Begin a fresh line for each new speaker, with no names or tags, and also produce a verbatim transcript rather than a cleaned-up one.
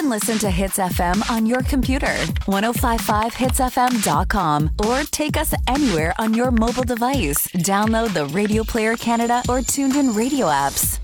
can listen to Hits F M on your computer, ten fifty-five hits f m dot com, or take us anywhere on your mobile device. Download the Radio Player Canada or TuneIn Radio apps.